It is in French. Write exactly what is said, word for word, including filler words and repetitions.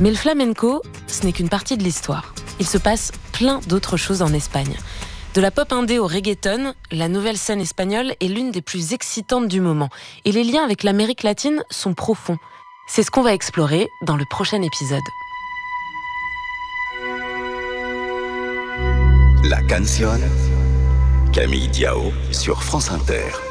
Mais le flamenco, ce n'est qu'une partie de l'histoire. Il se passe plein d'autres choses en Espagne. De la pop indé au reggaeton, la nouvelle scène espagnole est l'une des plus excitantes du moment. Et les liens avec l'Amérique latine sont profonds. C'est ce qu'on va explorer dans le prochain épisode. La Canción, Camille Diao sur France Inter.